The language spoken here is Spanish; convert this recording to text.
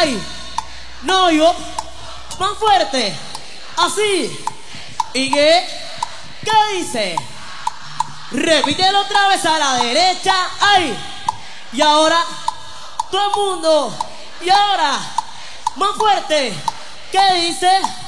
ay, no yo, más fuerte, así. ¿Y qué dice? Repítelo otra vez a la derecha, ay. Y ahora, todo el mundo, y ahora, más fuerte, ¿qué dice?